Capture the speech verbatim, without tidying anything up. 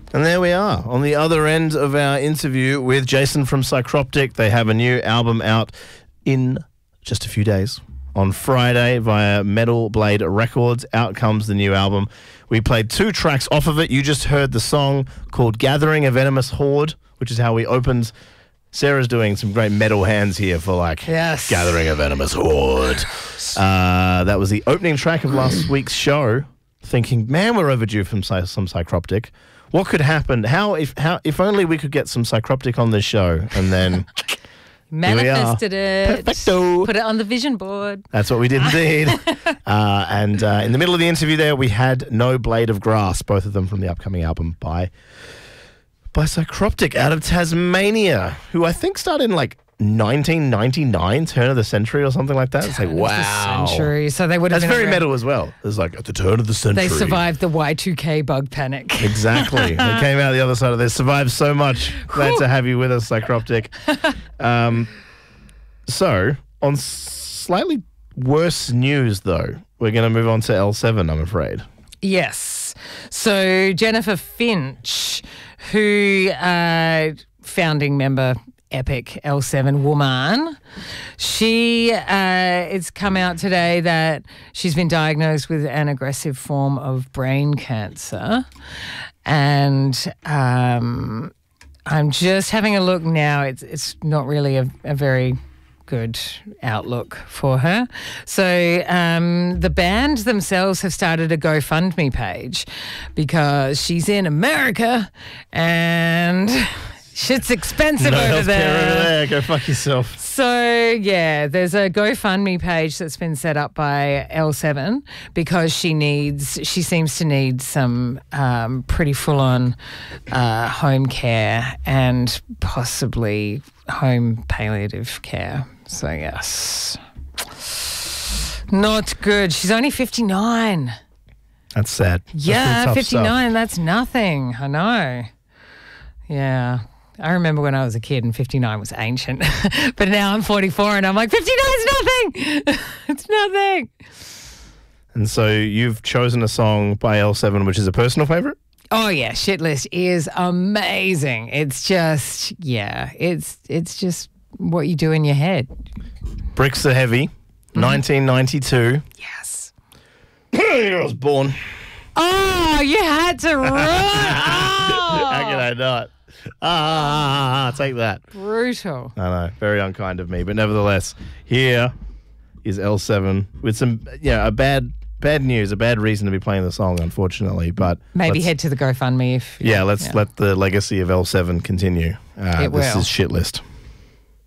And there we are, on the other end of our interview with Jason from Psycroptic. They have a new album out in just a few days. On Friday via Metal Blade Records, out comes the new album. We played two tracks off of it. You just heard the song called Gathering a Venomous Horde, which is how we opened. Sarah's doing some great metal hands here for like yes. Gathering a Venomous Horde. Uh, that was the opening track of last week's show. Thinking, man, we're overdue from some Psycroptic. What could happen? How if how if only we could get some Psycroptic on this show, and then manifested it, Perfecto. Put it on the vision board. That's what we did indeed. uh, and uh, in the middle of the interview, there we had No Blade of Grass, both of them from the upcoming album by by Psycroptic out of Tasmania, who I think started in like nineteen ninety-nine, turn of the century or something like that. It's like, Turn of wow. the century. So they would have That's been very around. metal as well. It's like at the turn of the century. They survived the Y two K bug panic. Exactly. They came out the other side of this. Survived so much. Glad to have you with us, Psycroptic. Um, so, on slightly worse news, though, we're going to move on to L seven, I'm afraid. Yes. So Jennifer Finch, who uh, founding member, Epic L seven woman. She, uh, it's come out today that she's been diagnosed with an aggressive form of brain cancer. And um, I'm just having a look now. It's it's not really a, a very good outlook for her. So um, the band themselves have started a GoFundMe page because she's in America and shit's expensive no over there. over there. Go fuck yourself. So, yeah, there's a GoFundMe page that's been set up by L seven because she needs, she seems to need some um, pretty full-on uh, home care and possibly home palliative care. So, yes. Not good. She's only fifty-nine. That's sad. Yeah, That's tough fifty-nine, stuff. that's nothing. I know. Yeah. I remember when I was a kid and fifty-nine was ancient. But now I'm forty-four and I'm like, fifty-nine is nothing. It's nothing. And so you've chosen a song by L seven, which is a personal favourite? Oh, yeah. Shitlist is amazing. It's just, yeah, it's it's just what you do in your head. Bricks Are Heavy, mm-hmm. nineteen ninety-two. Yes. I was born. Oh, you had to run. Oh. How can I not? Ah, take that. Brutal. I know, very unkind of me, but nevertheless, here is L seven with some, yeah, a bad, bad news, a bad reason to be playing the song, unfortunately. But maybe head to the GoFundMe if. Yeah, let's yeah. let the legacy of L seven continue. Uh, it this will. is Shitlist.